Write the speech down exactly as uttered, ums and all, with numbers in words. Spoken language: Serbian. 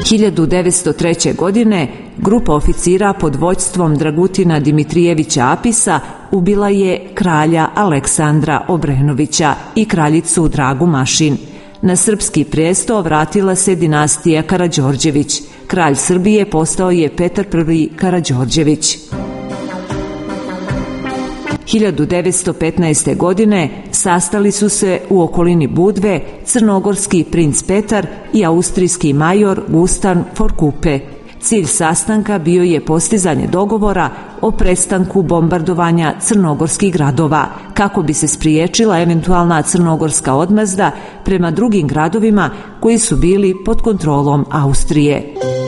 hiljadu devetsto treće. godine grupa oficira pod vođstvom Dragutina Dimitrijevića Apisa ubila je kralja Aleksandra Obrenovića i kraljicu Dragu Mašin. Na srpski presto vratila se dinastija Karađorđević. Kralj Srbije postao je Petar Prvi Karađorđević. hiljadu devetsto petnaeste. godine sastali su se u okolini Budve crnogorski princ Petar i austrijski major Gustan Forkupe. Cilj sastanka bio je postizanje dogovora o prestanku bombardovanja crnogorskih gradova, kako bi se spriječila eventualna crnogorska odmazda prema drugim gradovima koji su bili pod kontrolom Austrije.